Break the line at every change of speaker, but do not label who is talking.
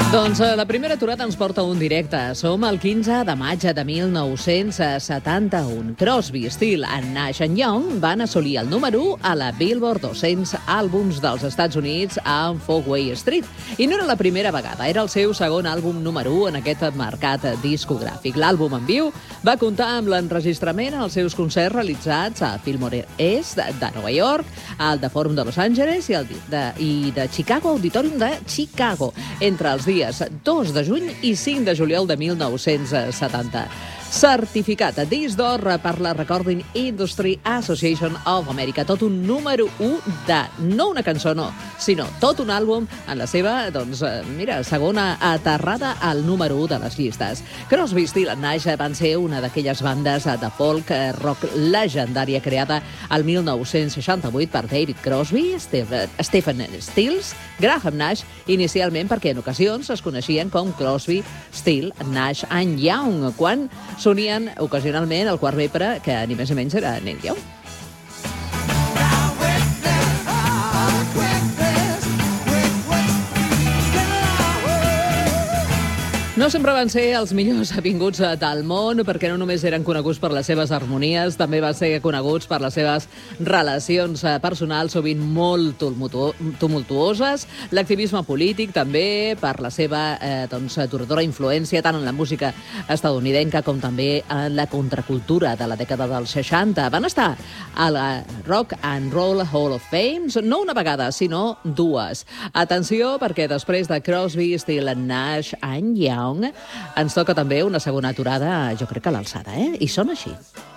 Doncs la primera aturada ens porta a un directe. Som el 15 de maig de 1971. Crosby, Stills i Nash Young van assolir el número 1 a la Billboard 200 àlbums dels Estats Units amb Folkways Street. I no era la primera vegada, era el seu segon àlbum número 1 en aquest mercat discogràfic. L'àlbum en viu va comptar amb l'enregistrament en els seus concerts realitzats a Fillmore East de Nova York, al de Fòrum de Los Angeles i de Chicago, Auditorium de Chicago, entre els dies 2 de juny i 5 de juliol de 1970. Certificat disc d'or per la Recording Industry Association of America. Tot un número 1 de, no una cançó, no, sinó tot un àlbum en la seva, segona aterrada al número 1 de les llistes. Crosby, Stills i Nash van ser una d'aquelles bandes de folk rock legendària creada el 1968 per David Crosby, Stephen Stills, Graham Nash, inicialment perquè en ocasions es coneixien com Crosby, Stills, Nash and Young, quan s'unien ocasionalment al quart vespre, que ni més ni menys era Neil Young. No sempre van ser els millors avinguts del món, perquè no només eren coneguts per les seves harmonies, també van ser coneguts per les seves relacions personals, sovint molt tumultuoses, l'activisme polític també, per la seva duradora influència tant en la música estatunidenca com també en la contracultura de la dècada dels 60. Van estar a la Rock and Roll Hall of Fame, no una vegada, sinó dues. Atenció, perquè després de Crosby, Stills, Nash and Young ens toca també una segona aturada, jo crec que a l'alçada, I sona així.